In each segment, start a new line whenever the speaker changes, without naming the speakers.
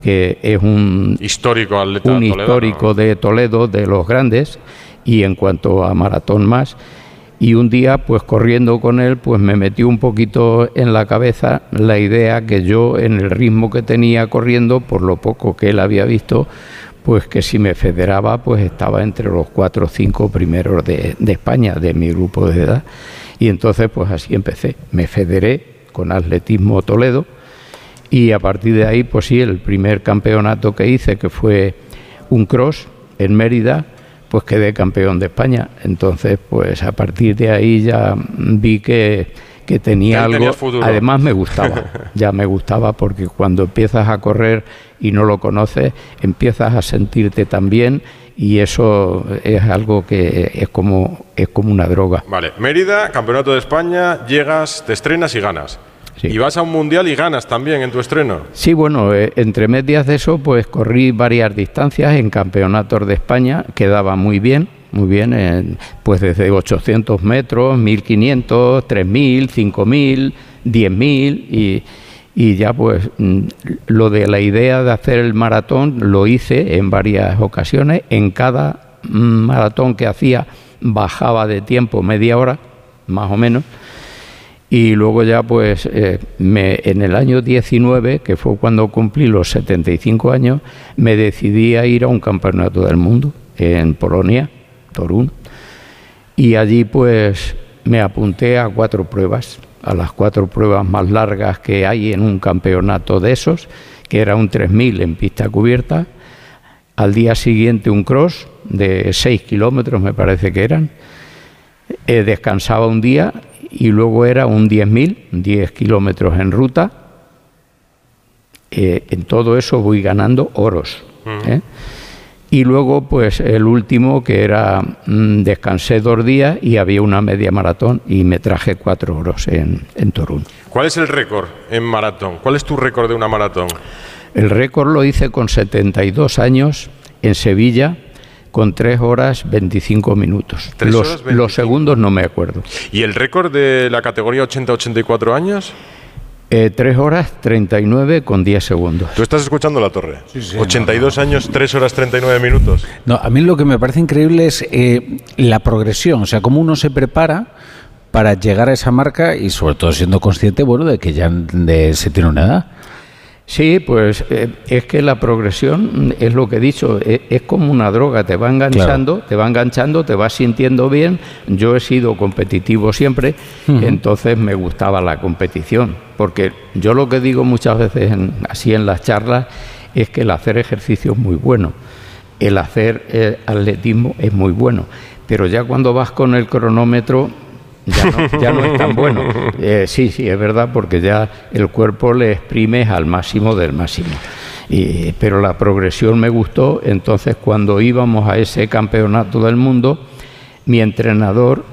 que es un
histórico atleta
histórico de Toledo, de los grandes, y en cuanto a maratón más. Y un día, pues corriendo con él, pues me metió un poquito en la cabeza la idea que yo, en el ritmo que tenía corriendo, por lo poco que él había visto, pues que si me federaba, pues estaba entre los 4 o 5 primeros de España, de mi grupo de edad. Y entonces, pues así empecé. Me federé con Atletismo Toledo, y a partir de ahí, pues sí, el primer campeonato que hice, que fue un cross en Mérida, pues quedé campeón de España. Entonces, pues a partir de ahí ya vi que tenía algo. Además me gustaba, porque cuando empiezas a correr y no lo conoces, empiezas a sentirte tan bien, y eso es algo que es como una droga.
Vale, Mérida, campeonato de España, llegas, te estrenas y ganas. Sí. Y vas a un mundial y ganas también en tu estreno.
Sí, bueno, entre medias de eso, pues corrí varias distancias en campeonatos de España, quedaba muy bien, pues desde 800 metros, 1500, 3000, 5000, 10.000, y ya pues lo de la idea de hacer el maratón lo hice en varias ocasiones. En cada maratón que hacía bajaba de tiempo media hora, más o menos. Y luego ya pues en el año 19, que fue cuando cumplí los 75 años, me decidí a ir a un campeonato del mundo en Polonia, Torún, y allí pues me apunté a 4 pruebas, a las 4 pruebas más largas que hay en un campeonato de esos, que era un 3000 en pista cubierta. Al día siguiente un cross de 6 kilómetros, me parece que eran. Descansaba un día, y luego era un 10.000, 10 kilómetros en ruta. En todo eso voy ganando oros. Y luego, pues el último, que era, descansé 2 días y había una media maratón y me traje 4 oros en Torún.
¿Cuál es el récord en maratón? ¿Cuál es tu récord de una maratón?
El récord lo hice con 72 años en Sevilla, con 3 horas 25 minutos. Los segundos no me acuerdo.
¿Y el récord de la categoría 80-84 años?
3 horas 39 con 10 segundos.
¿Tú estás escuchando La Torre? Sí, 82 años, 3 horas 39 minutos.
No, a mí lo que me parece increíble es la progresión, o sea, cómo uno se prepara para llegar a esa marca, y sobre todo siendo consciente, bueno, de que ya se tiene una edad.
Sí, pues es que la progresión es lo que he dicho, es como una droga, te va enganchando, claro. te vas sintiendo bien. Yo he sido competitivo siempre, entonces me gustaba la competición, porque yo lo que digo muchas veces así en las charlas es que el hacer ejercicio es muy bueno, el hacer atletismo es muy bueno, pero ya cuando vas con el cronómetro ya no es tan bueno. Sí, es verdad, porque ya el cuerpo le exprimes al máximo del máximo. Pero la progresión me gustó. Entonces, cuando íbamos a ese campeonato del mundo, mi entrenador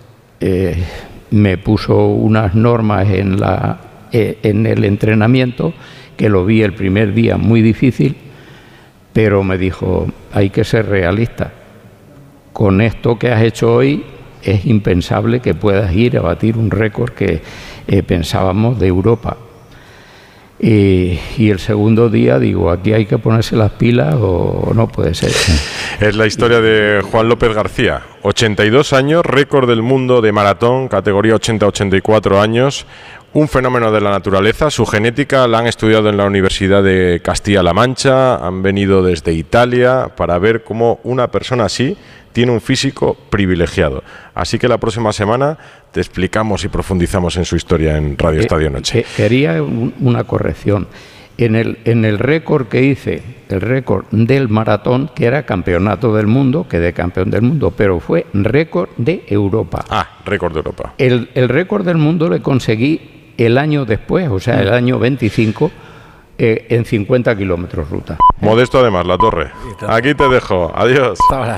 me puso unas normas en el entrenamiento, que lo vi el primer día muy difícil, pero me dijo, hay que ser realista. Con esto que has hecho hoy, es impensable que puedas ir a batir un récord que pensábamos de Europa. Y el segundo día digo, aquí hay que ponerse las pilas o no puede ser.
Es la historia de Juan López García, 82 años, récord del mundo de maratón, categoría 80-84 años, un fenómeno de la naturaleza. Su genética la han estudiado en la Universidad de Castilla-La Mancha, han venido desde Italia para ver cómo una persona así tiene un físico privilegiado. Así que la próxima semana te explicamos y profundizamos en su historia en Radio Estadio Noche.
Quería una corrección. En el récord que hice, el récord del maratón, que era campeonato del mundo, quedé campeón del mundo, pero fue récord de Europa.
Récord de Europa.
El récord del mundo le conseguí el año después, o sea, el año 25, en 50 kilómetros ruta.
Modesto además, La Torre. Aquí te dejo. Adiós.
Hasta ahora.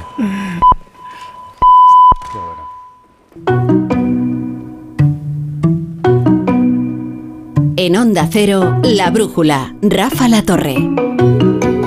En Onda Cero, La Brújula, Rafa La Torre.